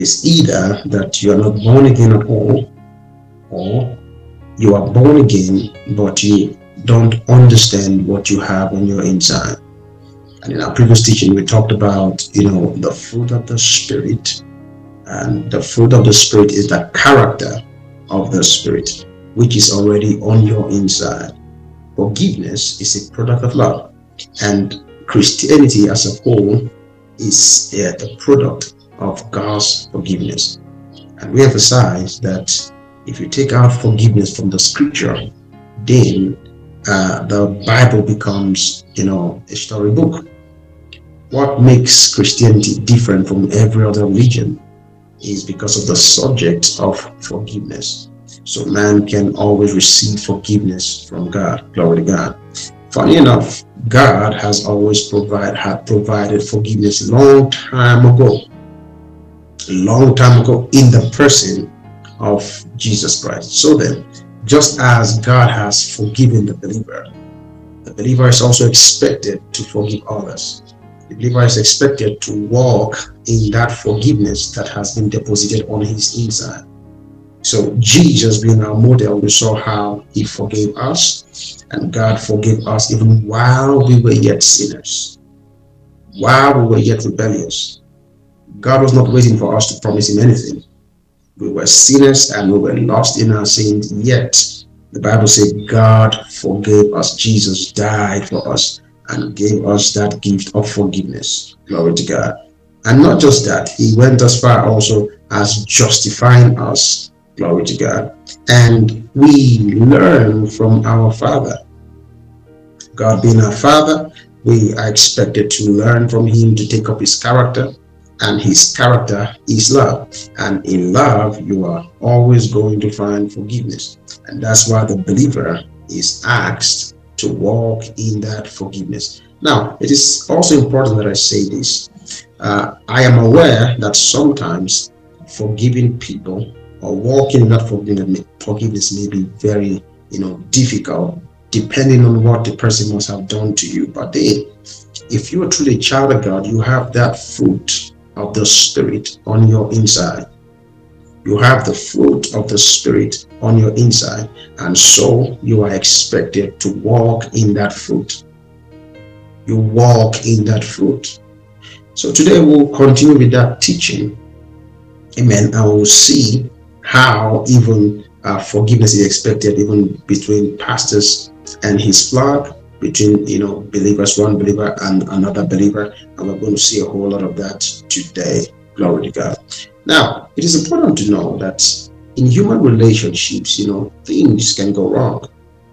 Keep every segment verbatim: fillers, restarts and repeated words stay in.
It's either that you are not born again at all, or you are born again, but you don't understand what you have on your inside. And in our previous teaching, we talked about, you know, the fruit of the Spirit. And the fruit of the Spirit is the character of the Spirit, which is already on your inside. Forgiveness is a product of love. And Christianity as a whole is uh, a product of God's forgiveness. And we emphasize that if you take out forgiveness from the scripture, then uh, the Bible becomes, you know, a storybook. What makes Christianity different from every other religion is because of the subject of forgiveness. So man can always receive forgiveness from God. Glory to God. Funny enough, God has always provide had provided forgiveness a long time ago. A long time ago in the person of Jesus Christ. So then, just as God has forgiven the believer, the believer is also expected to forgive others. The believer is expected to walk in that forgiveness that has been deposited on his inside. So Jesus being our model, we saw how he forgave us, and God forgave us even while we were yet sinners, while we were yet rebellious. God was not waiting for us to promise him anything. We were sinners and we were lost in our sins, yet the Bible says God forgave us. Jesus died for us and gave us that gift of forgiveness. Glory to God. And not just that, he went as far also as justifying us. Glory to God. And we learn from our Father. God being our Father, we are expected to learn from him to take up his character. And his character is love. And in love, you are always going to find forgiveness. And that's why the believer is asked to walk in that forgiveness. Now, it is also important that I say this. Uh, I am aware that sometimes forgiving people or walking in that forgiveness may be very, you know, difficult, depending on what the person must have done to you. But then, if you are truly a child of God, you have that fruit of the Spirit on your inside. You have the fruit of the Spirit on your inside, and so you are expected to walk in that fruit. You walk in that fruit. So today we'll continue with that teaching. Amen. And we'll see how even uh, forgiveness is expected even between pastors and his flock, between, you know, believers, one believer and another believer. And we're going to see a whole lot of that today. Glory to God. Now, it is important to know that in human relationships, you know, things can go wrong.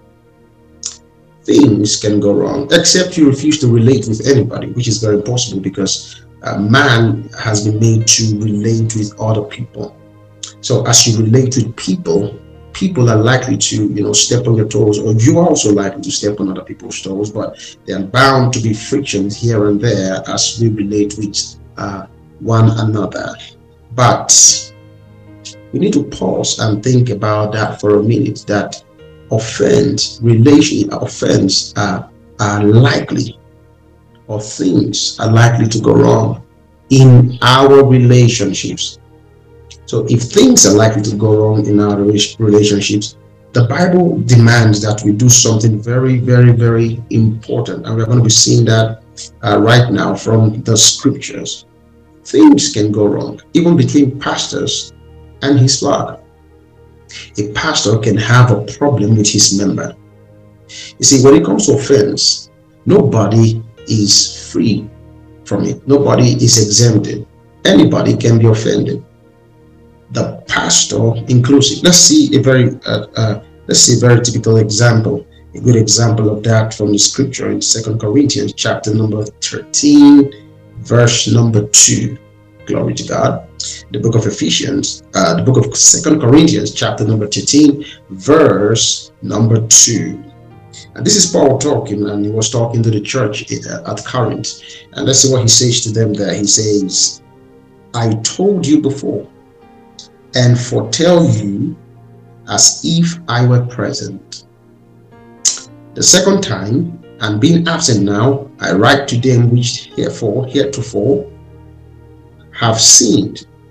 Things can go wrong, except you refuse to relate with anybody, which is very possible because uh, man has been made to relate with other people. So as you relate with people, people are likely to, you know, step on your toes, or you are also likely to step on other people's toes, but there are bound to be frictions here and there as we relate with uh, one another. But we need to pause and think about that for a minute, that offense, relation, offense are, are likely, or things are likely to go wrong in our relationships. So if things are likely to go wrong in our relationships, the Bible demands that we do something very, very, very important. And we're going to be seeing that uh, right now from the scriptures. Things can go wrong, even between pastors and his flock. A pastor can have a problem with his member. You see, when it comes to offense, nobody is free from it. Nobody is exempted. Anybody can be offended. The pastor inclusive. Let's see a very uh, uh, let's see a very typical example, a good example of that from the scripture in Second Corinthians chapter number thirteen, verse number two. Glory to God. The book of Ephesians, uh, the book of Second Corinthians chapter number thirteen, verse number two. And this is Paul talking, and he was talking to the church at Corinth. And let's see what he says to them there. He says, I told you before, and foretell you as if I were present. The second time, and being absent now, I write to them which herefore, heretofore, have sinned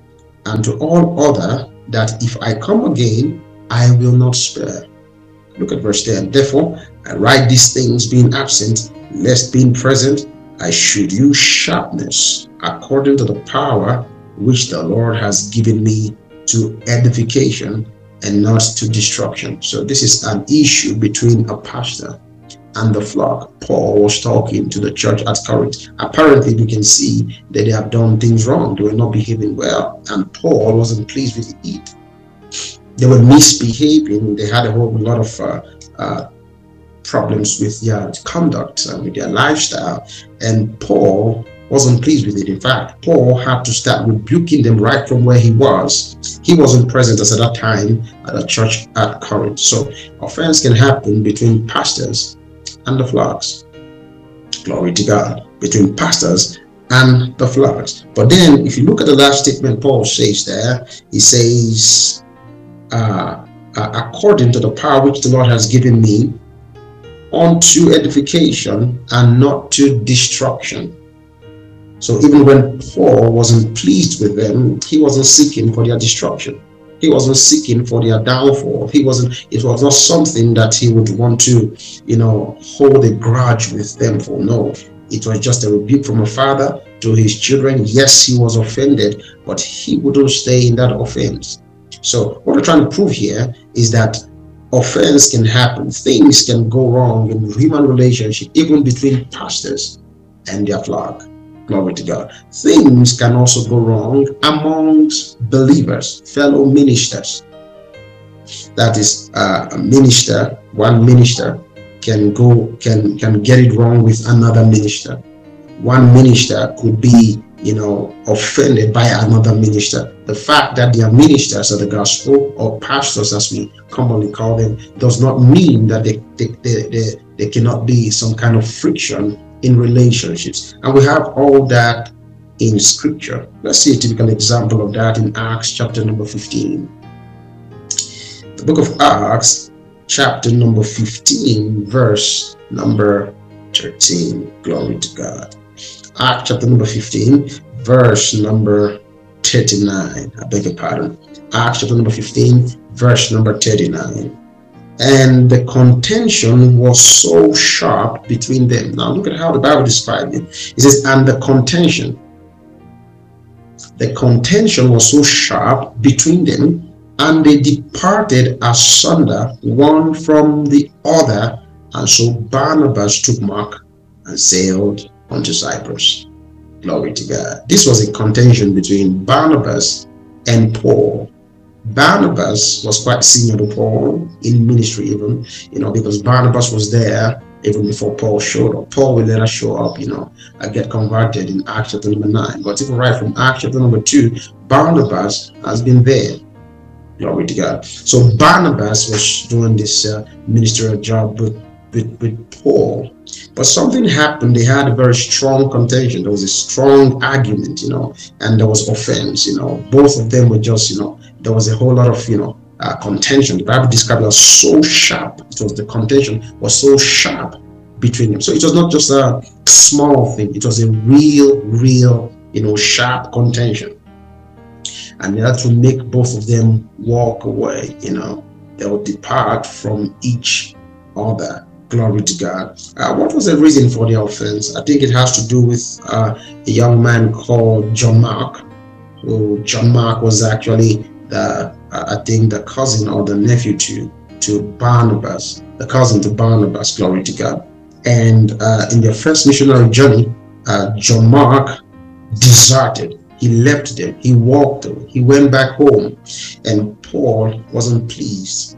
and to all other, that if I come again, I will not spare. Look at verse ten. Therefore, I write these things being absent, lest being present, I should use sharpness according to the power which the Lord has given me to edification and not to destruction. So this is an issue between a pastor and the flock. Paul was talking to the church at Corinth. Apparently, we can see that they have done things wrong. They were not behaving well, and Paul wasn't pleased with it. They were misbehaving. They had a whole lot of uh, uh, problems with their conduct and with their lifestyle, and Paul wasn't pleased with it. In fact, Paul had to start rebuking them right from where he was. He wasn't present as at that time at the church at Corinth. So offense can happen between pastors and the flocks. Glory to God. Between pastors and the flocks. But then if you look at the last statement Paul says there, he says, uh, uh, according to the power which the Lord has given me, unto edification and not to destruction. So even when Paul wasn't pleased with them, he wasn't seeking for their destruction. He wasn't seeking for their downfall. He wasn't, it was not something that he would want to, you know, hold a grudge with them for. No, it was just a rebuke from a father to his children. Yes, he was offended, but he wouldn't stay in that offense. So what we're trying to prove here is that offense can happen. Things can go wrong in human relationship, even between pastors and their flock. Glory to God. Things can also go wrong amongst believers, fellow ministers. That is, uh, a minister, one minister can go, can, can get it wrong with another minister. One minister could be, you know, offended by another minister. The fact that they are ministers of the gospel, or pastors as we commonly call them, does not mean that they, they, they, they, they cannot be some kind of friction in relationships. And we have all that in scripture. Let's see a typical example of that in Acts chapter number fifteen. The book of Acts chapter number fifteen, verse number thirteen. Glory to God. Acts chapter number fifteen, verse number thirty-nine. I beg your pardon. Acts chapter number fifteen, verse number thirty-nine. And the contention was so sharp between them. Now look at how the Bible describes it. It says, and the contention. The contention was so sharp between them, and they departed asunder one from the other. And so Barnabas took Mark and sailed unto Cyprus. Glory to God. This was a contention between Barnabas and Paul. Barnabas was quite senior to Paul in ministry, even, you know, because Barnabas was there even before Paul showed up. Paul will later show up, you know, and get converted in Acts chapter number nine. But even right from Acts chapter number two, Barnabas has been there. Glory to God. So Barnabas was doing this uh, ministerial job with, with, with Paul. But something happened. They had a very strong contention. There was a strong argument, you know, and there was offense, you know. Both of them were just, you know, there was a whole lot of, you know, uh, contention. The Bible described it as so sharp. It was the contention was so sharp between them. So it was not just a small thing. It was a real, real, you know, sharp contention. And they had to make both of them walk away, you know. They would depart from each other. Glory to God. Uh, what was the reason for the offense? I think it has to do with uh, a young man called John Mark. Who John Mark was actually the, uh, I think, the cousin or the nephew to to Barnabas, the cousin to Barnabas. Glory to God. And uh, in their first missionary journey, uh, John Mark deserted. He left them. He walked away. He went back home, and Paul wasn't pleased.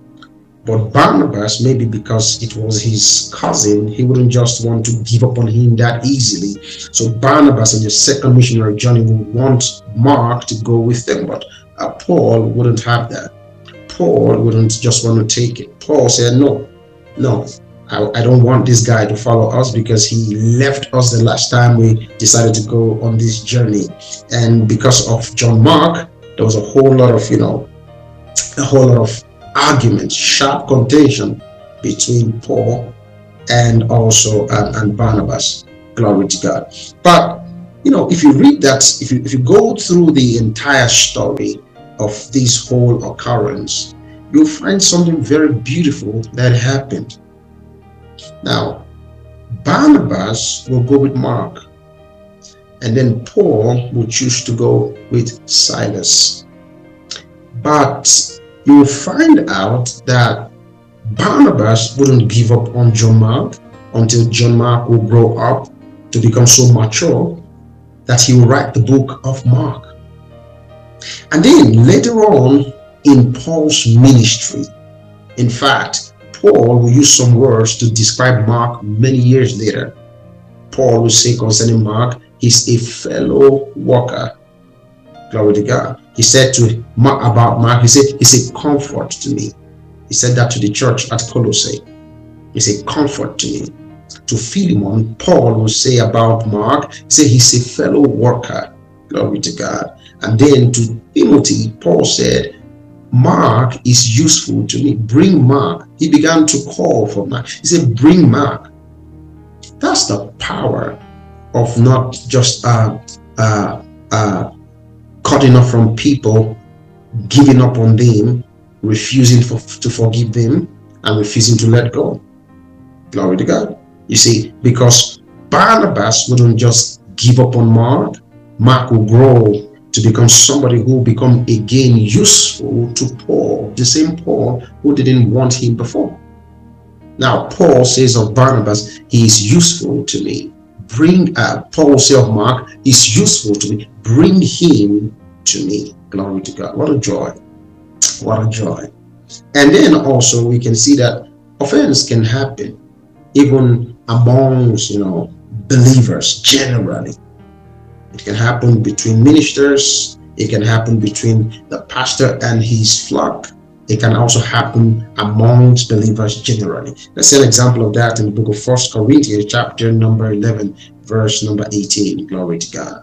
But Barnabas, maybe because it was his cousin, he wouldn't just want to give up on him that easily. So Barnabas on the second missionary journey would want Mark to go with them, but uh, Paul wouldn't have that. Paul wouldn't just want to take it. Paul said, no, no, I, I don't want this guy to follow us, because he left us the last time we decided to go on this journey. And because of John Mark, there was a whole lot of, you know, a whole lot of argument, sharp contention between Paul and also uh, and Barnabas. Glory to God. But you know, if you read that, if you, if you go through the entire story of this whole occurrence, you'll find something very beautiful that happened. Now, Barnabas will go with Mark, and then Paul will choose to go with Silas. But you'll find out that Barnabas wouldn't give up on John Mark until John Mark will grow up to become so mature that he will write the book of Mark. And then later on in Paul's ministry, in fact, Paul will use some words to describe Mark many years later. Paul will say concerning Mark, he's a fellow worker. Glory to God. He said to Mark about Mark, he said, he's a comfort to me. He said that to the church at Colossae. He's a comfort to me. To Philemon, Paul will say about Mark, he said he's a fellow worker. Glory to God. And then to Timothy, Paul said, Mark is useful to me. Bring Mark. He began to call for Mark. He said, bring Mark. That's the power of not just uh, uh, uh, cutting off from people, giving up on them, refusing for, to forgive them, and refusing to let go. Glory to God. You see, because Barnabas wouldn't just give up on Mark. Mark will grow to become somebody who will become again useful to Paul, the same Paul who didn't want him before. Now, Paul says of Barnabas, he is useful to me. Bring up, Paul says of Mark, he's useful to me. Bring him to me. Glory to God. What a joy. What a joy. And then also we can see that offense can happen even amongst, you know, believers generally. It can happen between ministers. It can happen between the pastor and his flock. It can also happen amongst believers generally. Let's see an example of that in the book of First Corinthians, chapter number eleven, verse number eighteen. Glory to God.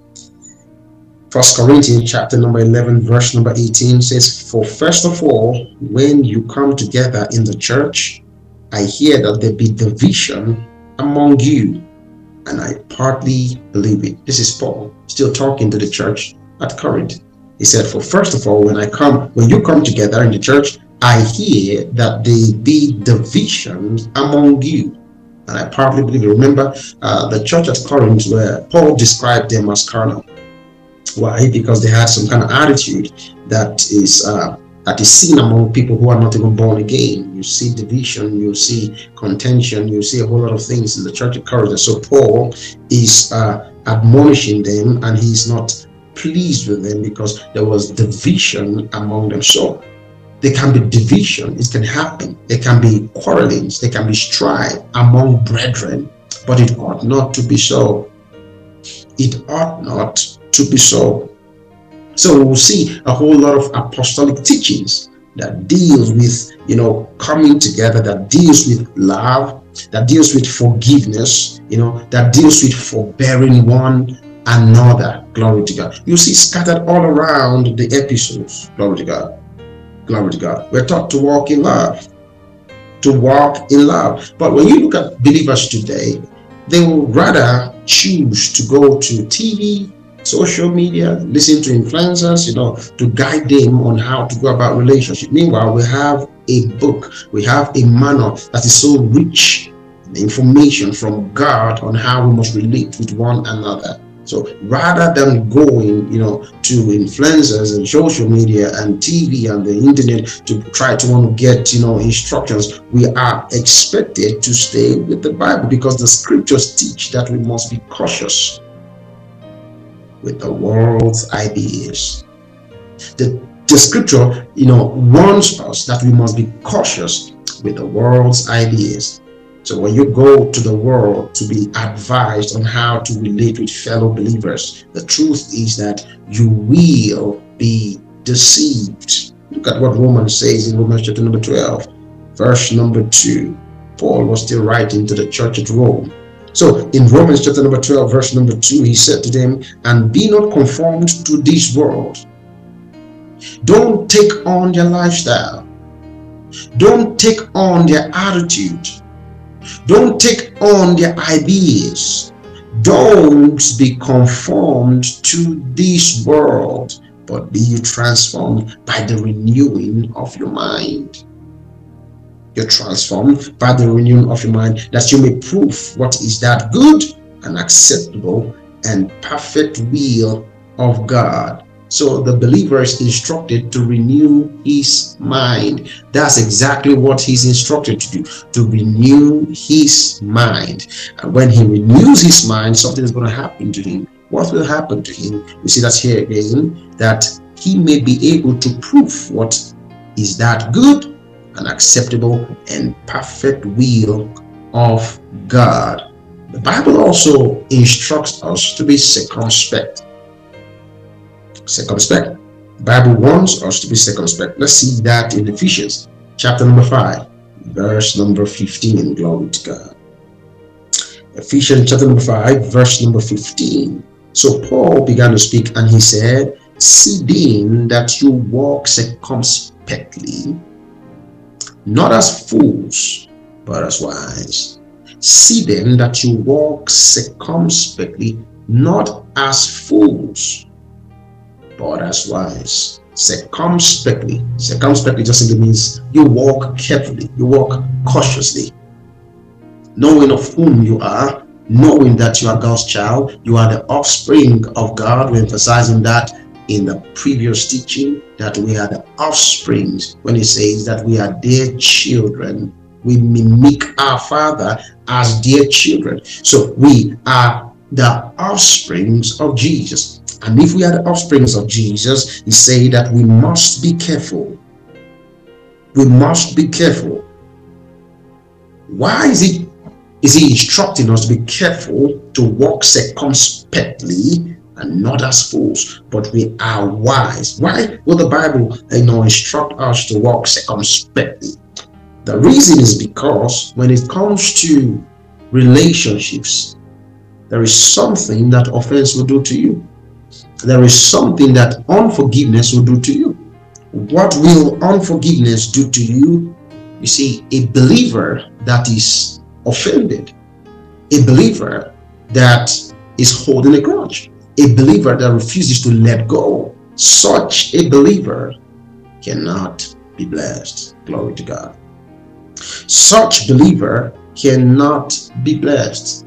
First Corinthians, chapter number eleven, verse number eighteen says, for first of all, when you come together in the church, I hear that there be division among you. And I partly believe it. This is Paul still talking to the church at Corinth. He said, for first of all, when I come, when you come together in the church, I hear that there be divisions among you. And I partly believe it. Remember, uh, the church at Corinth, where Paul described them as carnal. Why? Because they had some kind of attitude that is uh, that is seen among people who are not even born again. You see division, you see contention, you see a whole lot of things in the church of Corinth. So Paul is uh, admonishing them, and he's not pleased with them because there was division among them. So there can be division, it can happen. There can be quarrelings, there can be strife among brethren, but it ought not to be so. It ought not to be so. So we'll see a whole lot of apostolic teachings that deals with, you know, coming together, that deals with love, that deals with forgiveness, you know, that deals with forbearing one another. Glory to God. You see scattered all around the episodes. Glory to God. Glory to God. We're taught to walk in love, to walk in love. But when you look at believers today, they will rather choose to go to T V, social media, listen to influencers, you know, to guide them on how to go about relationship. Meanwhile, we have a book, we have a manual that is so rich in information from God on how we must relate with one another. So rather than going, you know, to influencers and social media and T V and the internet to try to want to get, you know, instructions, we are expected to stay with the Bible, because the scriptures teach that we must be cautious with the world's ideas. The, the scripture, you know, warns us that we must be cautious with the world's ideas. So when you go to the world to be advised on how to relate with fellow believers, the truth is that you will be deceived. Look at what Romans says in Romans chapter number twelve, verse number two. Paul was still writing to the church at Rome. So in Romans chapter number twelve, verse number two, he said to them, and be not conformed to this world. Don't take on their lifestyle. Don't take on their attitude. Don't take on their ideas. Don't be conformed to this world, but be you transformed by the renewing of your mind. You're transformed by the renewing of your mind, that you may prove what is that good and acceptable and perfect will of God. So the believer is instructed to renew his mind. That's exactly what he's instructed to do, to renew his mind. And when he renews his mind, something is going to happen to him. What will happen to him? We see that here again, that he may be able to prove what is that good and acceptable and perfect will of God. The Bible also instructs us to be circumspect. Circumspect. The Bible wants us to be circumspect. Let's see that in Ephesians chapter number five, verse number fifteen. Glory to God. Ephesians chapter number five, verse number fifteen. So Paul began to speak and he said, "See then that you walk circumspectly, not as fools, but as wise. See then that you walk circumspectly, not as fools, but as wise." Circumspectly. Circumspectly just simply means you walk carefully, you walk cautiously, knowing of whom you are, knowing that you are God's child, you are the offspring of God. We're emphasizing that in the previous teaching, that we are the offsprings. When he says that we are dear children, we mimic our Father as dear children. So we are the offsprings of Jesus. And if we are the offsprings of Jesus, he said that we must be careful. We must be careful. Why is he, is he instructing us to be careful, to walk circumspectly and not as fools, but we are wise? Why will the Bible, you know, instruct us to walk circumspectly? The reason is because when it comes to relationships, there is something that offense will do to you. There is something that unforgiveness will do to you. What will unforgiveness do to you? You see, a believer that is offended, a believer that is holding a grudge, a believer that refuses to let go, such a believer cannot be blessed. Glory to God. Such believer cannot be blessed.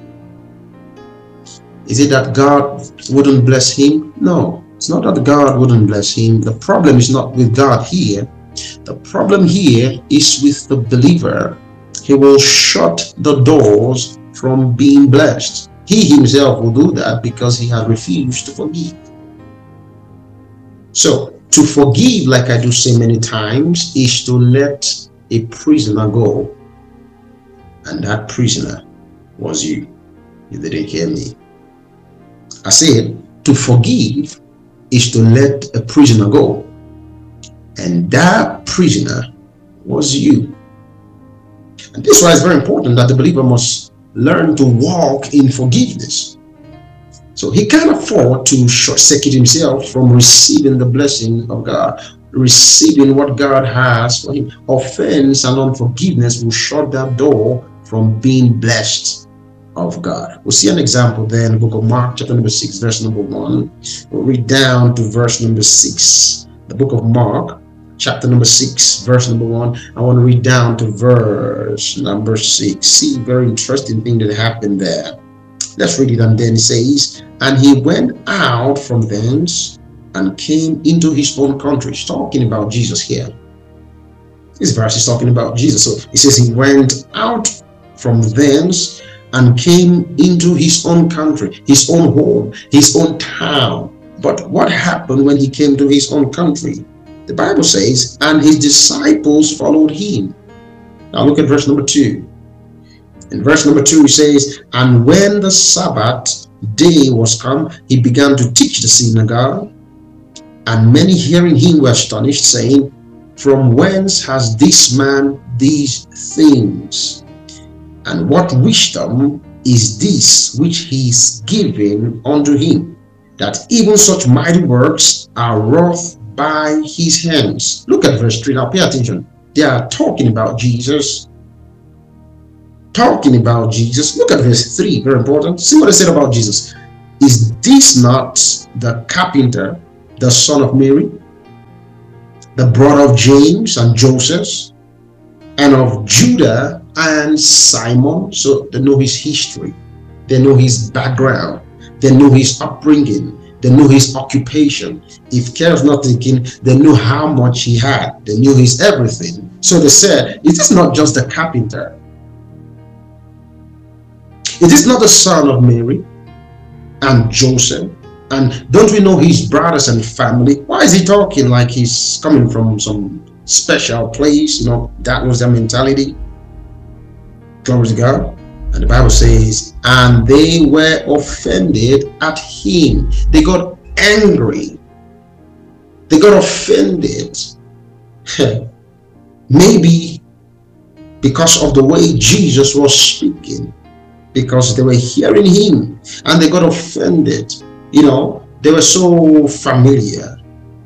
Is it that God wouldn't bless him? No, it's not that God wouldn't bless him. The problem is not with God here. The problem here is with the believer. He will shut the doors from being blessed. He himself will do that because he has refused to forgive. So to forgive, like I do say many times, is to let a prisoner go. And that prisoner was you. You didn't hear me. I said to forgive is to let a prisoner go. And that prisoner was you. And this is why it's very important that the believer must learn to walk in forgiveness. So he can't afford to short-circuit himself from receiving the blessing of God, receiving what God has for him. Offense and unforgiveness will shut that door from being blessed of God. We'll see an example there in the book of Mark, chapter number six, verse number one. We'll read down to verse number six. The book of Mark, chapter number six, verse number one. I want to read down to verse number six. See, very interesting thing that happened there. Let's read it. And then it says, "And he went out from thence and came into his own country." He's talking about Jesus here. This verse is talking about Jesus. So it says he went out from thence and came into his own country, his own home, his own town. But what happened when he came to his own country? The Bible says, and his disciples followed him. Now look at verse number two. In verse number two, it says, "And when the Sabbath day was come, he began to teach the synagogue. And many hearing him were astonished, saying, From whence has this man these things? And what wisdom is this which he is given unto him, that even such mighty works are wrought by his hands?" Look at verse three. Now pay attention. They are talking about Jesus. talking about Jesus. Look at verse three, very important. See what it said about Jesus. Is this not the carpenter, the son of Mary, the brother of James and Joseph, and of Judah and Simon? So they know his history, they know his background, they know his upbringing, they know his occupation. If care is not taken, they know how much he had, they knew his everything. So they said, it is not just the carpenter, it is not the son of Mary and Joseph, and don't we know his brothers and family? Why is he talking like he's coming from some special place? You know, that was their mentality. Glory to God. And the Bible says, and they were offended at him. They got angry, they got offended. Maybe because of the way Jesus was speaking, because they were hearing him and they got offended. You know, they were so familiar,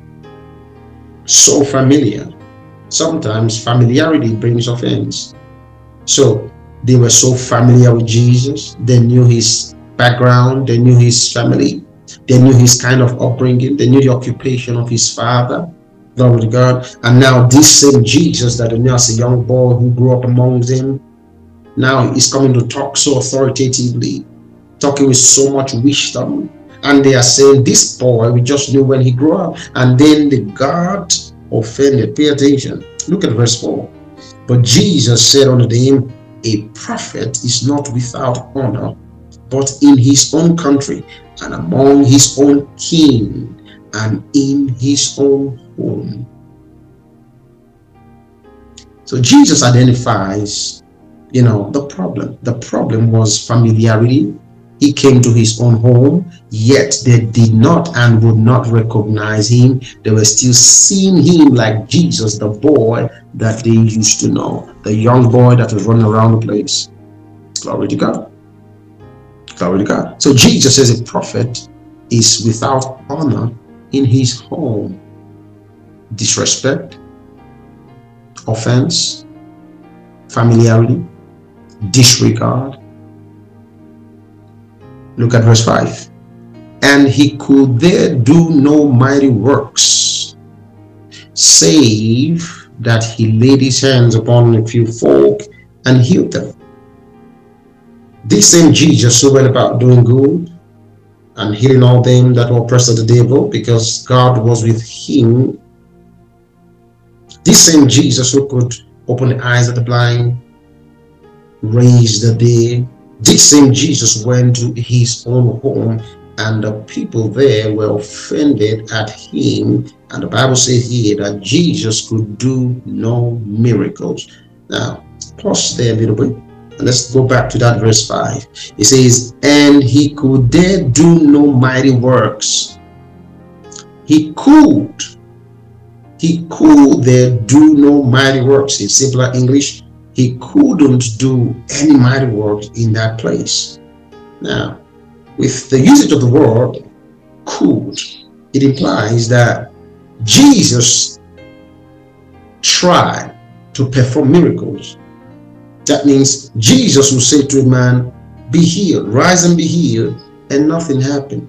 so familiar. Sometimes familiarity brings offense. So they were so familiar with Jesus. They knew his background, they knew his family, they knew his kind of upbringing, they knew the occupation of his father. Glory to God. And now this same Jesus that they knew as a young boy who grew up among them, now he's coming to talk so authoritatively, talking with so much wisdom. And they are saying, this boy, we just knew when he grew up. And then the God offended. Pay attention. Look at verse four. But Jesus said unto them, a prophet is not without honor, but in his own country, and among his own kin, and in his own home. So Jesus identifies, you know, the problem. The problem was familiarity. He came to his own home, yet they did not and would not recognize him. They were still seeing him like Jesus, the boy that they used to know, the young boy that was running around the place. Glory to God. Glory to God. So Jesus as a prophet is without honor in his home. Disrespect, offense, familiarity, disregard. Look at verse five. And he could there do no mighty works, save that he laid his hands upon a few folk and healed them. This same Jesus who went about doing good and healing all them that were oppressed of the devil, because God was with him. This same Jesus who could open the eyes of the blind, raise the dead. This same Jesus went to his own home, and the people there were offended at him. And the Bible says here that Jesus could do no miracles. Now, pause there a little bit, and let's go back to that verse five. It says, and he could there do no mighty works. He could. He could there do no mighty works. In simpler English, he couldn't do any mighty work in that place. Now, with the usage of the word could, it implies that Jesus tried to perform miracles. That means Jesus will say to a man, be healed, rise and be healed, and nothing happened.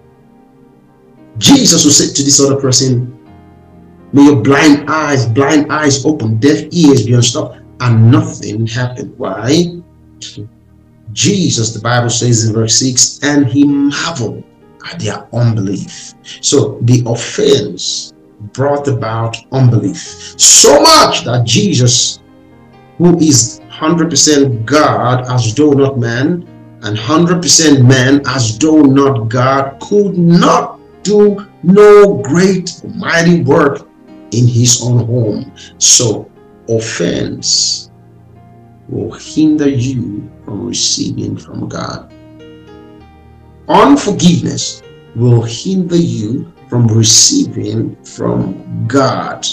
Jesus will say to this other person, may your blind eyes, blind eyes open, deaf ears be unstopped, and nothing happened. Why? Jesus, the Bible says in verse six, and he marveled at their unbelief. So the offense brought about unbelief, so much that Jesus, who is one hundred percent God as though not man, and one hundred percent man as though not God, could not do no great mighty work in his own home. So offense will hinder you from receiving from God. Unforgiveness will hinder you from receiving from God.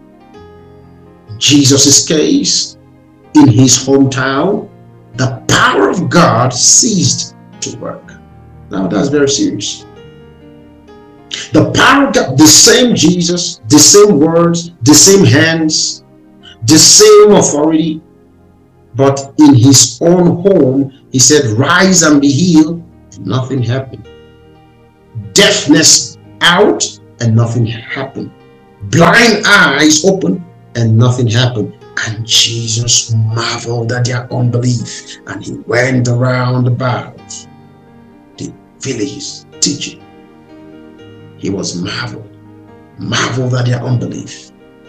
Jesus' case, in his hometown, the power of God ceased to work. Now that's very serious. The power of God, the same Jesus, the same words, the same hands, the same authority, But in his own home, he said, rise and be healed, and nothing happened. Deafness out, and nothing happened. Blind eyes open, and nothing happened. And Jesus marveled at their unbelief, and he went around about the villages teaching. He was marveled, marveled at their unbelief.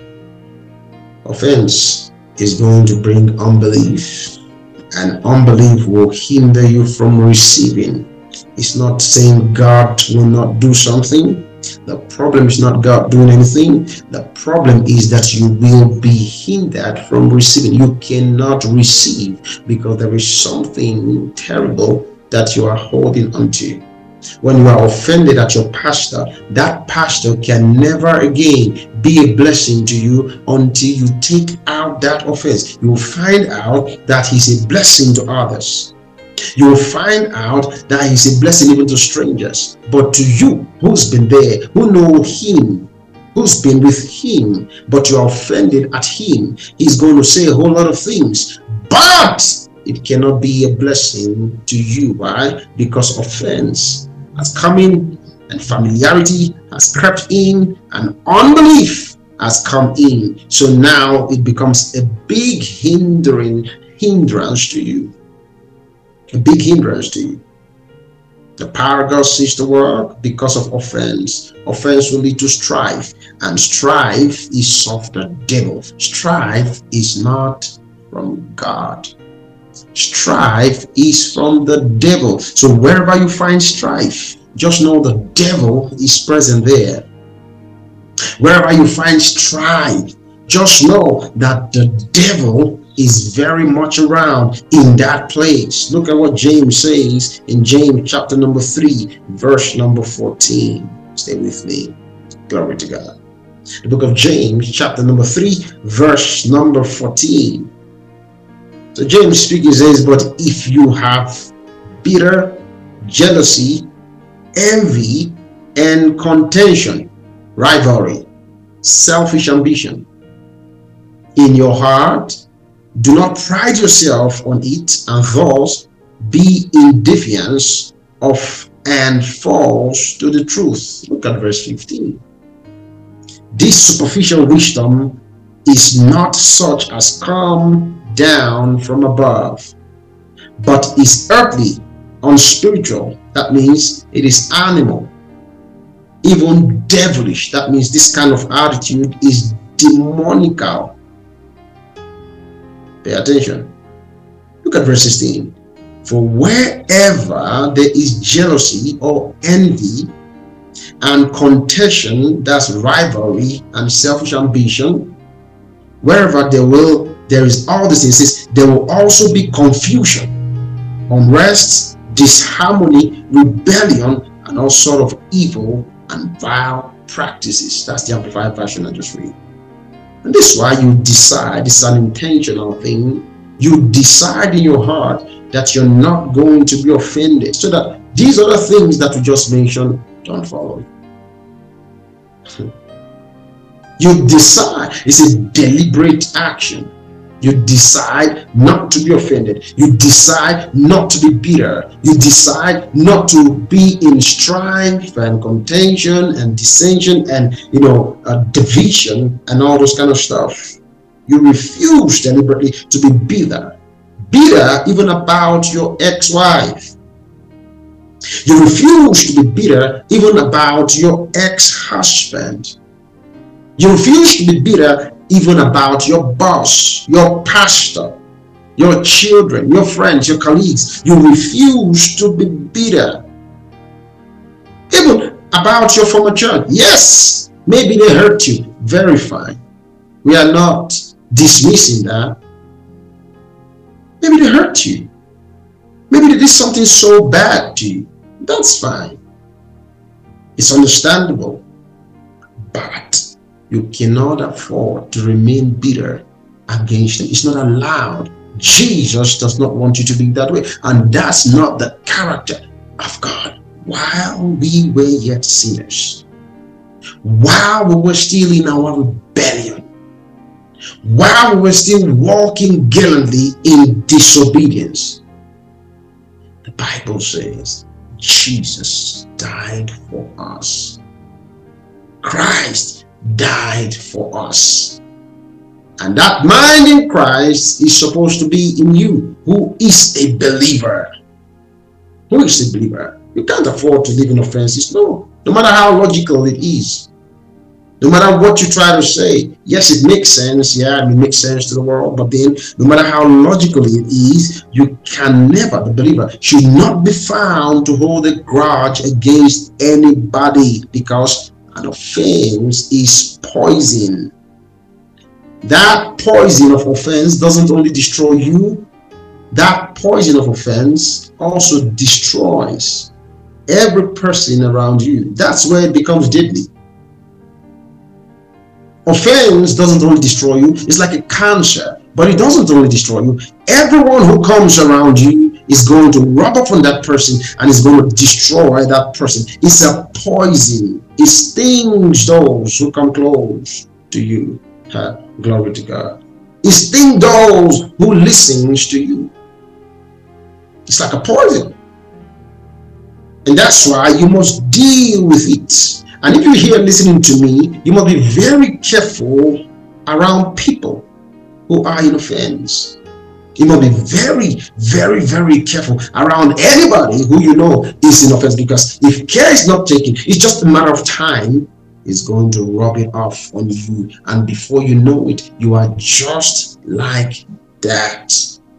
Offense is going to bring unbelief, and unbelief will hinder you from receiving. It's not saying God will not do something. The problem is not God doing anything. The problem is that you will be hindered from receiving. You cannot receive because there is something terrible that you are holding onto. When you are offended at your pastor, that pastor can never again be a blessing to you until you take out that offense. You will find out that he's a blessing to others. You will find out that he's a blessing even to strangers. But to you, who's been there, who know him, who's been with him, but you are offended at him, he's going to say a whole lot of things. But it cannot be a blessing to you. Why? Because offense has come in, and familiarity has crept in, and unbelief has come in. So now it becomes a big hindering hindrance to you. A big hindrance to you. The power of God ceases to work because of offense. Offense will lead to strife, and strife is of the devil. Strife is not from God. Strife is from the devil. So wherever you find strife, just know the devil is present there. Wherever you find strife, just know that the devil is very much around in that place. Look at what James says in James chapter number three, verse number fourteen. Stay with me. Glory to God. The book of James chapter number three, verse number fourteen. So James speaking says, but if you have bitter jealousy, envy, and contention, rivalry, selfish ambition in your heart, do not pride yourself on it, and thus be in defiance of and false to the truth. Look at verse fifteen. This superficial wisdom is not such as come down from above, but is earthly, unspiritual. That means it is animal, even devilish. That means this kind of attitude is demonical. Pay attention. Look at verse sixteen. For wherever there is jealousy or envy and contention, that's rivalry and selfish ambition, wherever there will there is all these things, there will also be confusion, unrest, disharmony, rebellion, and all sort of evil and vile practices. That's the Amplified Version I just read. And this is why you decide, it's an intentional thing. You decide in your heart that you're not going to be offended, so that these other things that we just mentioned don't follow. You decide. It's a deliberate action. You decide not to be offended. You decide not to be bitter. You decide not to be in strife and contention and dissension and, you know, uh, division and all those kind of stuff. You refuse deliberately to be bitter. Bitter even about your ex-wife. You refuse to be bitter even about your ex-husband. You refuse to be bitter even about your boss, your pastor, your children, your friends, your colleagues. You refuse to be bitter even about your former church. Yes, maybe they hurt you. Very fine. We are not dismissing that. Maybe they hurt you. Maybe they did something so bad to you. That's fine. It's understandable. But you cannot afford to remain bitter against them. It's not allowed. Jesus does not want you to be that way. And that's not the character of God. While we were yet sinners, while we were still in our rebellion, while we were still walking gallantly in disobedience. The Bible says Jesus died for us. Christ died for us. And that mind in Christ is supposed to be in you, who is a believer. Who is a believer? You can't afford to live in offenses. No. No matter how logical it is. No matter what you try to say. Yes, it makes sense. Yeah, it makes sense to the world. But then, no matter how logical it is, you can never, the believer, should not be found to hold a grudge against anybody, because an offense is poison. That poison of offense doesn't only destroy you, that poison of offense also destroys every person around you. That's where it becomes deadly. Offense doesn't only destroy you, it's like a cancer, but it doesn't only destroy you. Everyone who comes around you is going to rub off on that person and is going to destroy that person. It's a poison. It stings those who come close to you. Uh, glory to God. It stings those who listens to you. It's like a poison. And that's why you must deal with it. And if you're here listening to me, you must be very careful around people who are in offense. You must be very, very, very careful around anybody who you know is in offense, because if care is not taken, it's just a matter of time, it's going to rub it off on you. And before you know it, you are just like that.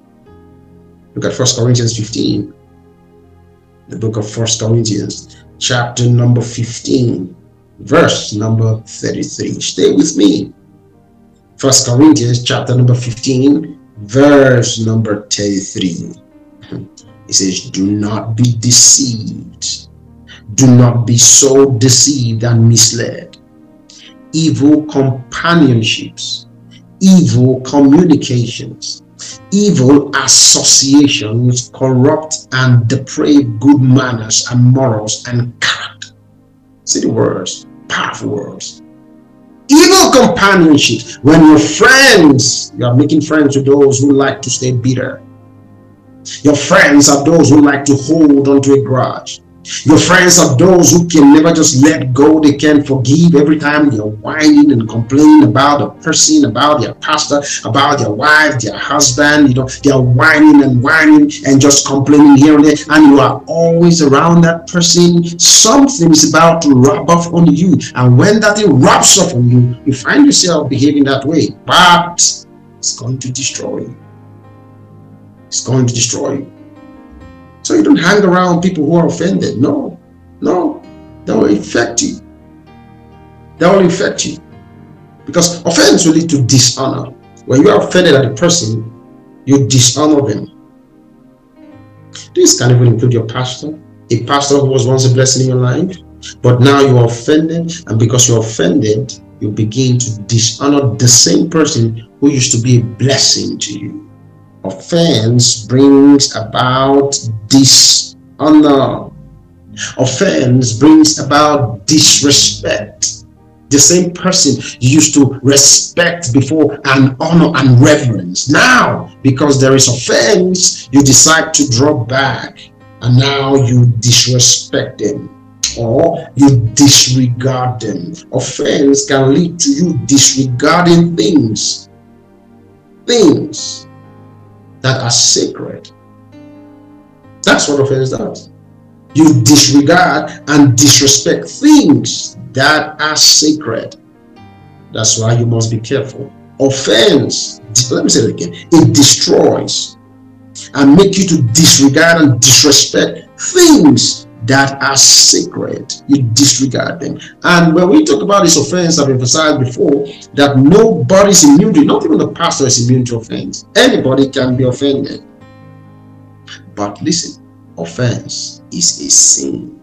Look at First Corinthians fifteen. The book of First Corinthians, chapter number fifteen, verse number thirty-three. Stay with me. First Corinthians, chapter number fifteen, verse number thirty-three. It says, do not be deceived. Do not be so deceived and misled. Evil companionships, evil communications, evil associations corrupt and deprave good manners and morals and character. See the words, powerful words. Evil companionship, when your friends, you are making friends with those who like to stay bitter. Your friends are those who like to hold onto a grudge. Your friends are those who can never just let go. They can't forgive. Every time they're whining and complaining about a person, about their pastor, about their wife, their husband, you know, they're whining and whining and just complaining here and there, and you are always around that person. Something is about to rub off on you, and when that thing rubs off on you, you find yourself behaving that way, but it's going to destroy you. It's going to destroy you. So you don't hang around people who are offended. No, no, that will infect you. That will infect you. Because offense will lead to dishonor. When you are offended at a person, you dishonor them. This can even include your pastor, a pastor who was once a blessing in your life, but now you are offended, and because you're offended, you begin to dishonor the same person who used to be a blessing to you. Offense brings about dishonor. Offense brings about disrespect. The same person you used to respect before and honor and reverence. Now, because there is offense, you decide to draw back, and now you disrespect them or you disregard them. Offense can lead to you disregarding things. Things that are sacred. That's what offense does. You disregard and disrespect things that are sacred. That's why you must be careful. Offense, let me say it again, it destroys and make you to disregard and disrespect things that are sacred. You disregard them. And when we talk about this offense, I've emphasized before that nobody's immune to it. Not even the pastor is immune to offense. Anybody can be offended. But listen, offense is a sin.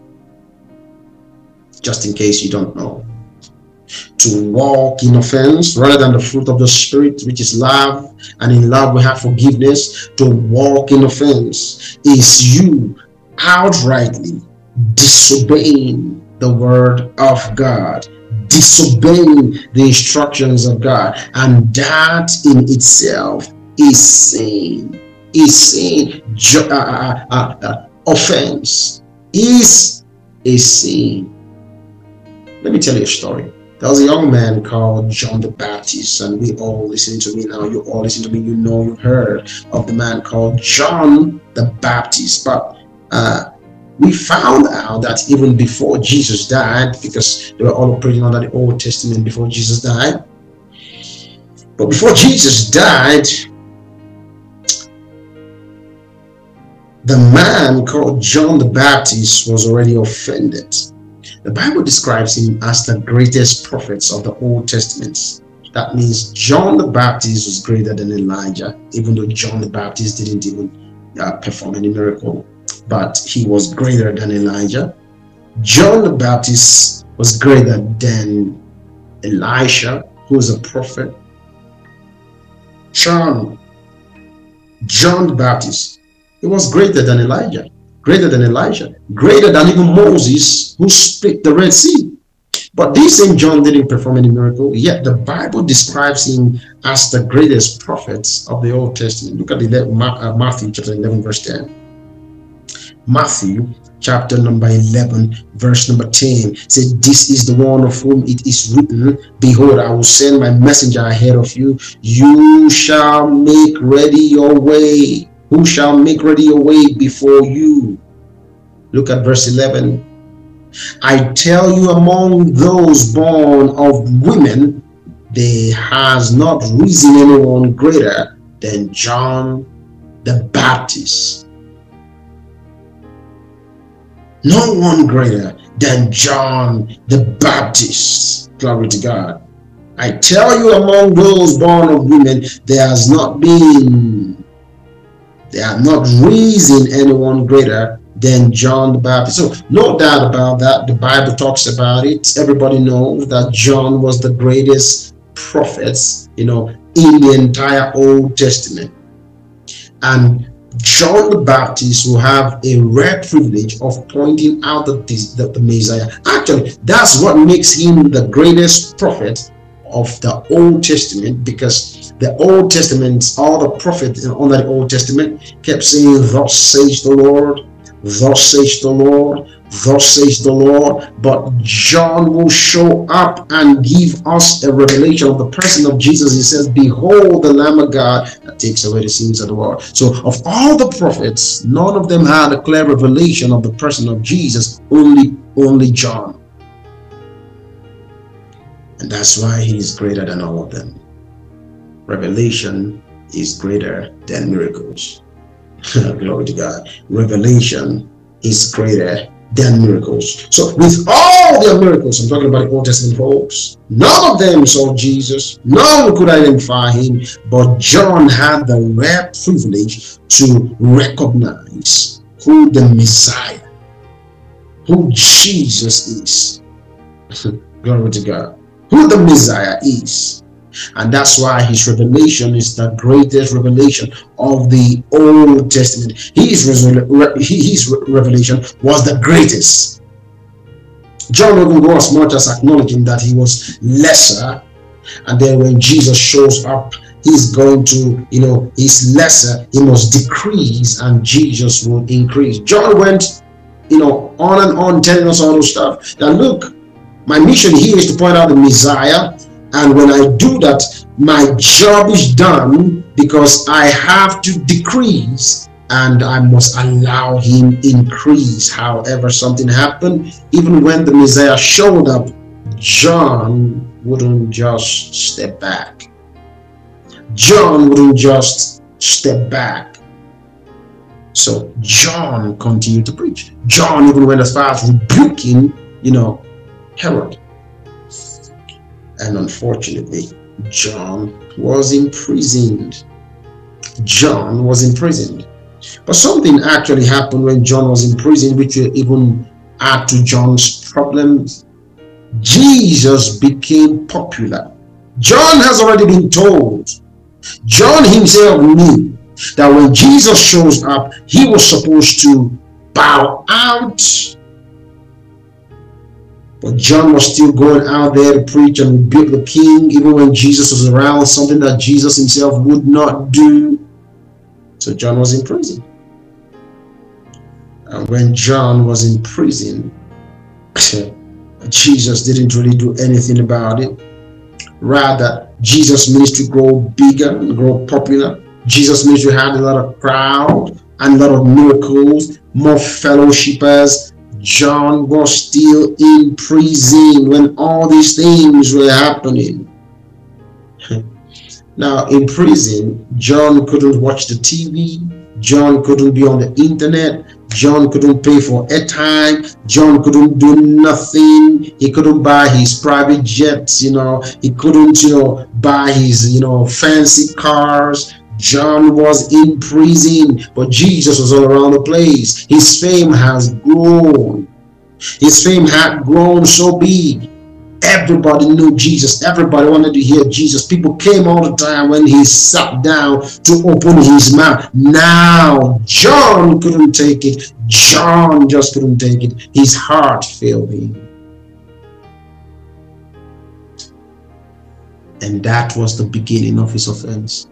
Just in case you don't know. To walk in offense rather than the fruit of the Spirit, which is love, and in love we have forgiveness. To walk in offense is you outrightly disobeying the word of God, disobeying the instructions of God, and that in itself is sin. Is sin. Uh, uh, uh, uh, offense is a sin. Let me tell you a story. There was a young man called John the Baptist, and we all listen to me now. You all listen to me. You know, you heard of the man called John the Baptist. But uh, we found out that even before Jesus died, because they were all operating under the Old Testament before Jesus died. But before Jesus died, the man called John the Baptist was already offended. The Bible describes him as the greatest prophets of the Old Testament. That means John the Baptist was greater than Elijah, even though John the Baptist didn't even uh, perform any miracle, but he was greater than Elijah. John the Baptist was greater than Elisha, who was a prophet. John, John the Baptist, he was greater than Elijah, greater than Elijah, greater than even Moses, who split the Red Sea. But this same John didn't perform any miracle, yet the Bible describes him as the greatest prophets of the Old Testament. Look at the Matthew chapter eleven, verse ten. Matthew chapter number eleven, verse number ten said, "This is the one of whom it is written, behold, I will send my messenger ahead of you. You shall make ready your way. Who shall make ready your way before you?" Look at verse eleven. "I tell you, among those born of women, there has not risen anyone greater than John the Baptist." No one greater than John the Baptist. Glory to God. "I tell you, among those born of women, there has not been, there have not risen anyone greater than John the Baptist." So no doubt about that. The Bible talks about it. Everybody knows that John was the greatest prophet, you know, in the entire Old Testament. And John the Baptist will have a rare privilege of pointing out the, the, the Messiah. Actually, that's what makes him the greatest prophet of the Old Testament, because the Old Testament, all the prophets under the Old Testament kept saying, "Thus says the Lord, thus says the Lord, thus says the Lord." But John will show up and give us a revelation of the person of Jesus. He says, "Behold the Lamb of God that takes away the sins of the world." So of all the prophets, none of them had a clear revelation of the person of Jesus, only only John. And that's why he is greater than all of them. Revelation is greater than miracles. Glory to God. Revelation is greater than miracles. So with all their miracles, I'm talking about the Old Testament folks, none of them saw Jesus. None could identify him. But John had the rare privilege to recognize who the Messiah, who Jesus is. Glory to God. Who the Messiah is. And that's why his revelation is the greatest revelation of the Old Testament. His, his revelation was the greatest. John even goes as much as acknowledging that he was lesser, and then when Jesus shows up, he's going to, you know, he's lesser, he must decrease and Jesus will increase. John went, you know, on and on telling us all those stuff. Now look, my mission here is to point out the Messiah. And when I do that, my job is done, because I have to decrease and I must allow him increase. However, something happened. Even when the Messiah showed up, John wouldn't just step back. John wouldn't just step back. So John continued to preach. John even went as far as rebuking, you know, Herod. And unfortunately, John was imprisoned. John was imprisoned. But something actually happened when John was imprisoned, which will even add to John's problems. Jesus became popular. John has already been told. John himself knew that when Jesus shows up, he was supposed to bow out. But John was still going out there to preach and rebuke the king, even when Jesus was around, something that Jesus himself would not do. So John was in prison. And when John was in prison, Jesus didn't really do anything about it. Rather, Jesus' ministry grew bigger and grew popular. Jesus' ministry had a lot of crowd and a lot of miracles, more fellowshippers. John was still in prison when all these things were happening. Now, in prison, John couldn't watch the T V. John couldn't be on the internet. John couldn't pay for airtime. John couldn't do nothing. He couldn't buy his private jets, you know. He couldn't, you know, buy his, you know, fancy cars. John was in prison, but Jesus was all around the place. His fame has grown. His fame had grown so big. Everybody knew Jesus. Everybody wanted to hear Jesus. People came all the time when he sat down to open his mouth. Now, John couldn't take it. John just couldn't take it. His heart failed him. And that was the beginning of his offense.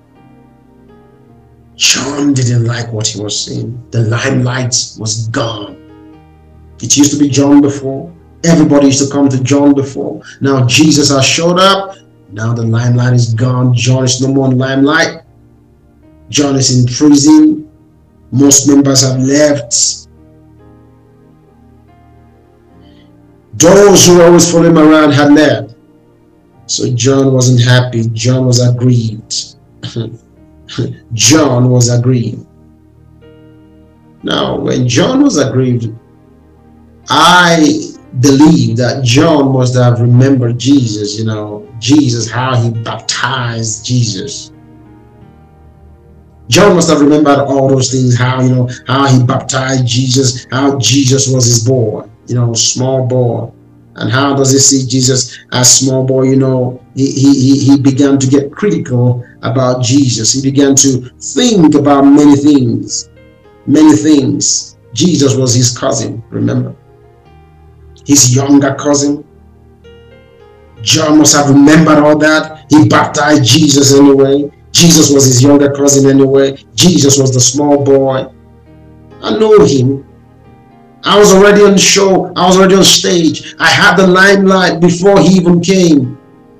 John didn't like what he was saying. The limelight was gone. It used to be John before. Everybody used to come to John before. Now Jesus has showed up. Now the limelight is gone. John is no more in limelight. John is in prison. Most members have left. Those who always follow him around had left. So John wasn't happy. John was aggrieved. John was aggrieved. Now, when John was aggrieved, I believe that John must have remembered Jesus, you know, Jesus, how he baptized Jesus. John must have remembered all those things, how, you know, how he baptized Jesus, how Jesus was his boy, you know, small boy. And how does he see Jesus as small boy? You know, he, he, he began to get critical about Jesus. He began to think about many things, many things. Jesus was his cousin, remember? His younger cousin. John must have remembered all that. He baptized Jesus anyway. Jesus was his younger cousin anyway. Jesus was the small boy. I know him. I was already on the show. I was already on stage. I had the limelight before he even came.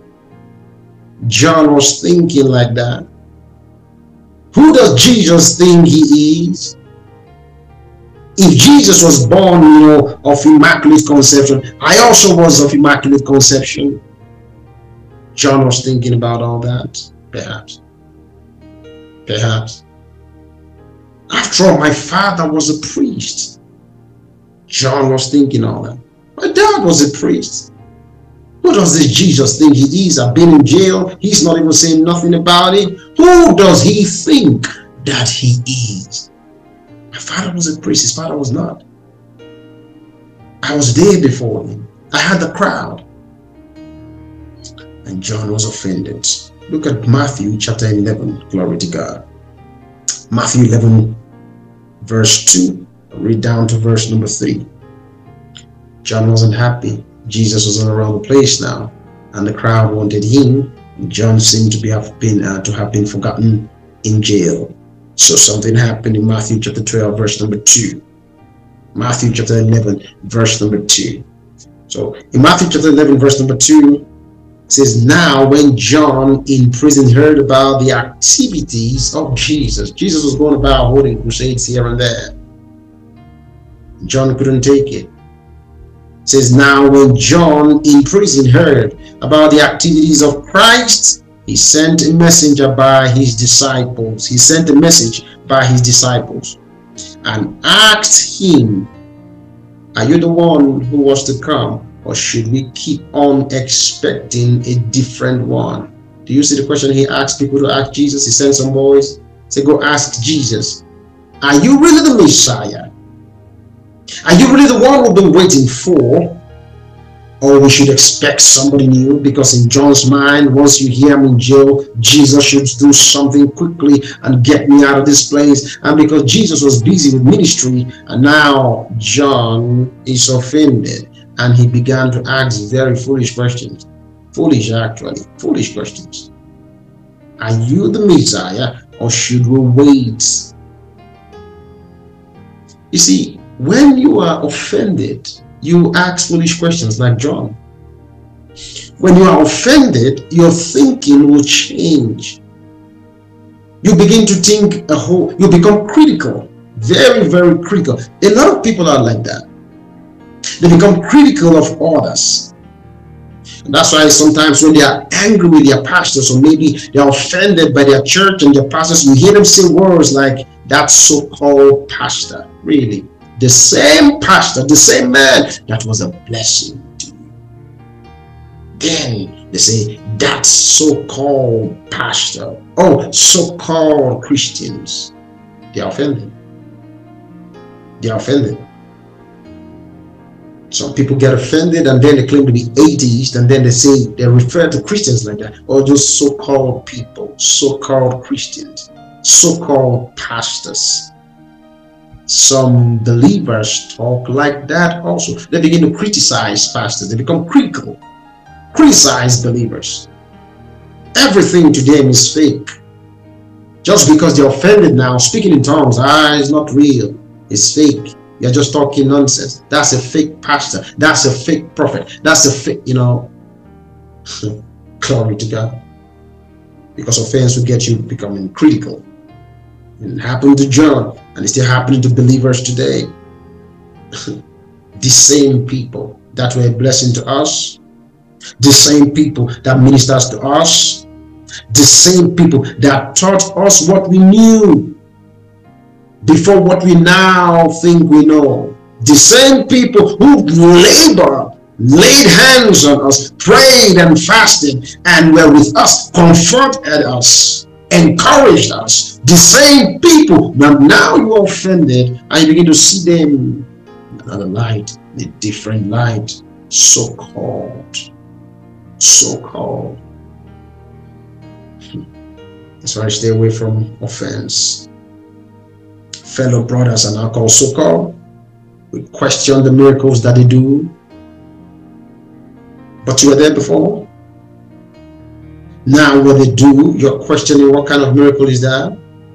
John was thinking like that. Who does Jesus think he is? If Jesus was born, you know, of Immaculate Conception, I also was of Immaculate Conception. John was thinking about all that, perhaps. Perhaps. After all, my father was a priest. John was thinking all that. My dad was a priest. Who does this Jesus think he is? I've been in jail. He's not even saying nothing about it. Who does he think that he is? My father was a priest. His father was not. I was there before him. I had the crowd. And John was offended. Look at Matthew chapter eleven. Glory to God. Matthew eleven verse two. Read down to verse number three. John wasn't happy. Jesus was all around the place now, and the crowd wanted him. John seemed to be have been uh, to have been forgotten in jail. So something happened in Matthew chapter twelve, verse number two. Matthew chapter eleven, verse number two. So in Matthew chapter eleven, verse number two, it says, now when John in prison heard about the activities of Jesus, Jesus was going about holding crusades here and there. John couldn't take it. It says, now when John in prison heard about the activities of Christ, he sent a messenger by his disciples. He sent a message by his disciples and asked him, are you the one who was to come, or should we keep on expecting a different one? Do you see the question he asked people to ask Jesus? He sent some boys, say, go ask Jesus, are you really the Messiah? Are you really the one we've been waiting for? Or we should expect somebody new? Because in John's mind, once you hear him in jail, Jesus should do something quickly and get me out of this place. And because Jesus was busy with ministry, and now John is offended. and he began to ask very foolish questions. Foolish, actually, foolish questions. Are you the Messiah, or should we wait? You see, when you are offended, you ask foolish questions like John. When you are offended, your thinking will change. You begin to think a whole, you become critical, very, very critical. A lot of people are like that. They become critical of others. And that's why sometimes when they are angry with their pastors, or maybe they are offended by their church and their pastors, you hear them say words like, that so-called pastor. Really, the same pastor, the same man that was a blessing to you. Then they say, that so-called pastor, oh, so-called Christians. They are offended. They are offended. Some people get offended and then they claim to be atheists, and then they say, they refer to Christians like that, or those so-called people, so-called Christians, so-called pastors. Some believers talk like that also. They begin to criticize pastors. They become critical, criticize believers. Everything to them is fake. Just because they're offended now, speaking in tongues, ah, it's not real, it's fake. You're just talking nonsense. That's a fake pastor. That's a fake prophet. That's a fake, you know. Glory to God. Because offense will get you becoming critical. It happened to John, and it's still happening to believers today. The same people that were a blessing to us, the same people that ministers to us, the same people that taught us what we knew before what we now think we know. The same people who labored, laid hands on us, prayed and fasted, and were with us, comforted us, encouraged us. The same people, but now you are offended and you begin to see them in another light, in a different light, so-called, so-called. That's why I stay away from offense. Fellow brothers are now called so-called. We question the miracles that they do. But you were there before. Now what they do, you're questioning what kind of miracle is that?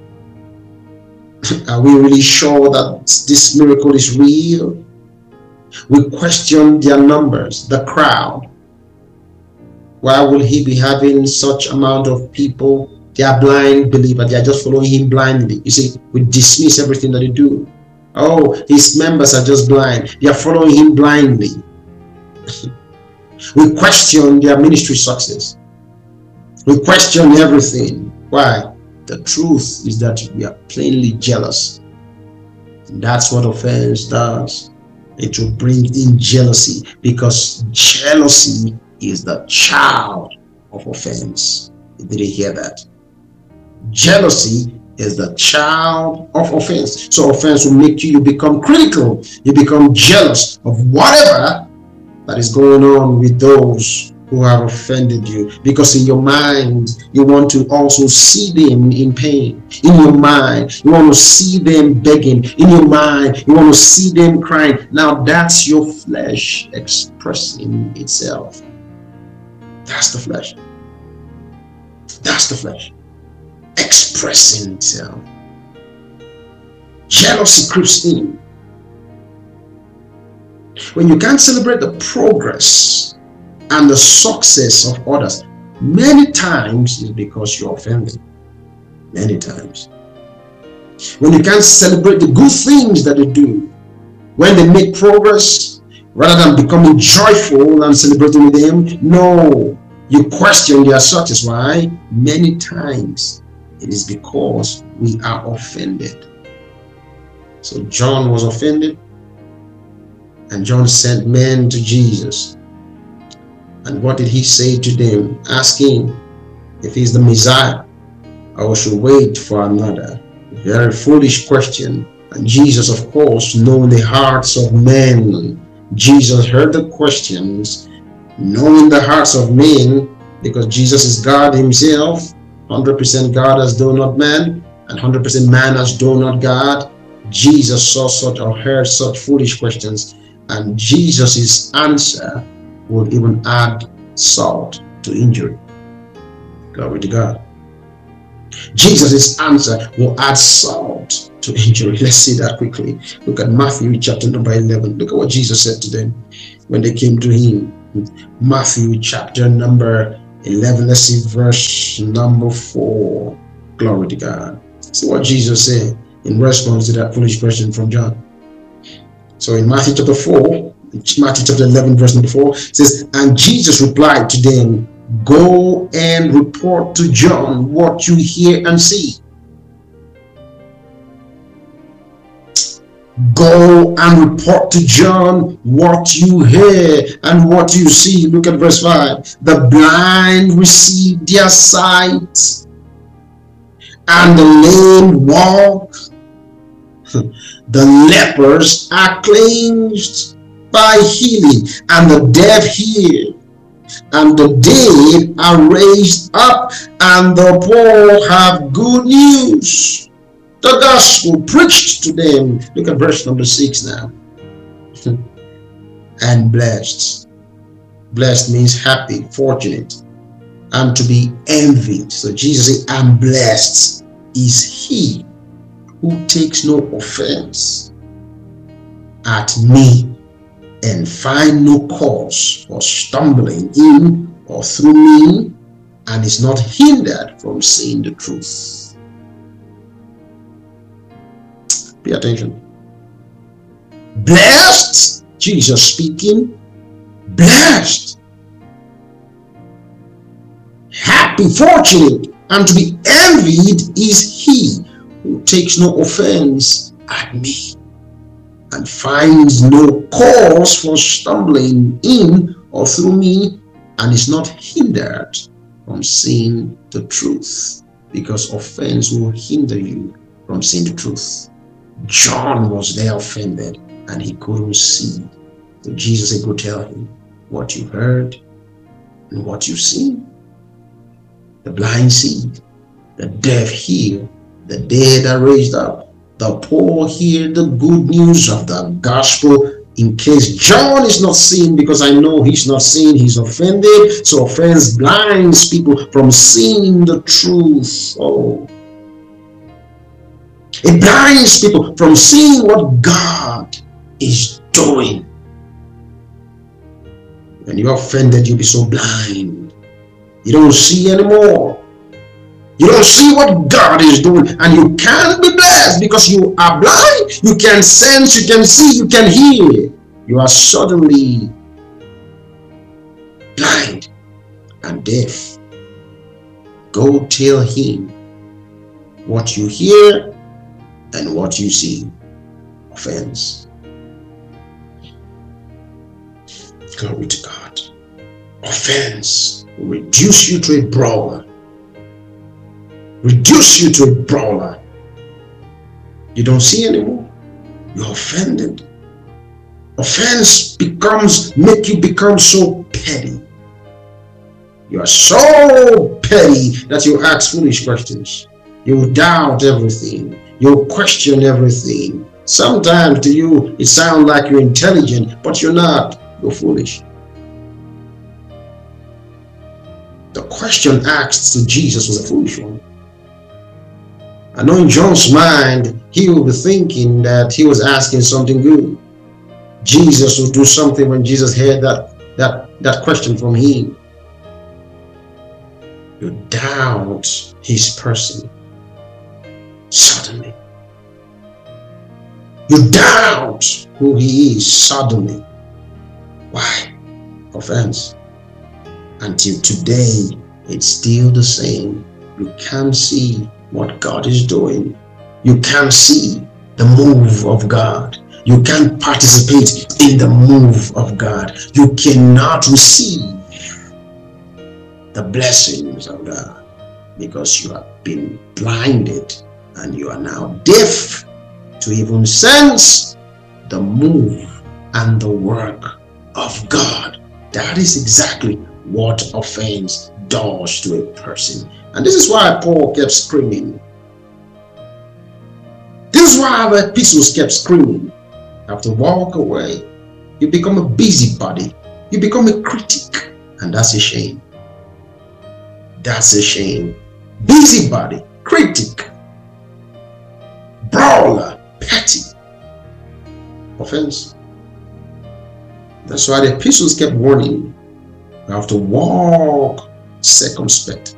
Are we really sure that this miracle is real? We question their numbers, the crowd. Why will he be having such amount of people? They are blind believers. They are just following him blindly. You see, we dismiss everything that they do. Oh, his members are just blind. They are following him blindly. We question their ministry success. We question everything. Why? The truth is that we are plainly jealous. And that's what offense does. It will bring in jealousy, because jealousy is the child of offense. Did you hear that? Jealousy is the child of offense. So offense will make you, you become critical. You become jealous of whatever that is going on with those who have offended you, because in your mind you want to also see them in pain. In your mind you want to see them begging. In your mind you want to see them crying. Now that's your flesh expressing itself. That's the flesh. That's the flesh expressing itself. Jealousy creeps in. When you can't celebrate the progress and the success of others, many times is because you're offended. Many times. When you can't celebrate the good things that they do, when they make progress, rather than becoming joyful and celebrating with them, no, you question their success. Why? Many times it is because we are offended. So John was offended, and John sent men to Jesus. And what did he say to them? Asking if he's the Messiah, or should wait for another. Very foolish question. And Jesus, of course, knowing the hearts of men, Jesus heard the questions, knowing the hearts of men, because Jesus is God himself, one hundred percent God as though not man, and one hundred percent man as though not God. Jesus saw such or heard such foolish questions. And Jesus' answer would even add salt to injury. Glory to God. Jesus' answer will add salt to injury. Let's see that quickly. Look at Matthew chapter number eleven. Look at what Jesus said to them when they came to him. Matthew chapter number eleven. Let's see verse number four. Glory to God. See what Jesus said in response to that foolish question from John. So in Matthew chapter four, Matthew chapter eleven, verse number four, it says, and Jesus replied to them, go and report to John what you hear and see. Go and report to John what you hear and what you see. Look at verse five. The blind receive their sight, and the lame walk. The lepers are cleansed by healing, and the deaf hear, and the dead are raised up, and the poor have good news. The gospel preached to them. Look at verse number six now. And blessed. Blessed means happy, fortunate, and to be envied. So Jesus said, and blessed is he who takes no offense at me, and find no cause for stumbling in or through me, and is not hindered from saying the truth. Pay attention. Blessed, Jesus speaking, blessed, happy, fortunate, and to be envied is he who takes no offense at me, and finds no cause for stumbling in or through me, and is not hindered from saying the truth, because offense will hinder you from saying the truth. John was there offended, and he couldn't see. So Jesus said, go tell him what you heard and what you've seen. The blind see, the deaf hear, the dead are raised up, the poor hear the good news of the gospel. In case John is not seeing, because I know he's not seeing, he's offended. So offense blinds people from seeing the truth. Oh, it blinds people from seeing what God is doing. When you're offended, you'll be so blind. You don't see anymore. You don't see what God is doing, and you can't be blessed because you are blind. You can sense, you can see, you can hear. You are suddenly blind and deaf. Go tell him what you hear and what you see. Offense. Glory to God. Offense will reduce you to a brawler. Reduce you to a brawler. You don't see anymore. You're offended. Offense becomes, make you become so petty. You are so petty that you ask foolish questions. You doubt everything. You question everything. Sometimes to you, it sounds like you're intelligent, but you're not. You're foolish. The question asked to Jesus was a foolish one. I know in John's mind, he will be thinking that he was asking something good. Jesus would do something when Jesus heard that, that, that question from him. You doubt his person. Suddenly. You doubt who he is suddenly. Why? Offense. Until today, it's still the same. You can't see what God is doing. You can't see the move of God. You can't participate in the move of God. You cannot receive the blessings of God because you have been blinded and you are now deaf to even sense the move and the work of God. That is exactly what offense does to a person. And this is why Paul kept screaming. This is why the epistles kept screaming. I have to walk away. You become a busybody. You become a critic. And that's a shame. That's a shame. Busybody, critic, brawler, petty. Offense. That's why the epistles kept warning you. You have to walk circumspect.